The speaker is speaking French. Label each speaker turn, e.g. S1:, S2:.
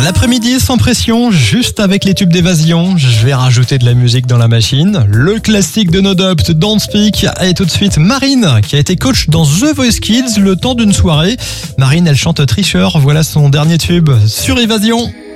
S1: L'après-midi sans pression, juste avec les tubes d'évasion. Je vais rajouter de la musique dans la machine. Le classique de No Doubt, Don't Speak. Et tout de suite, Marine, qui a été coach dans The Voice Kids le temps d'une soirée. Marine, elle chante Tricheur. Voilà son dernier tube sur Évasion.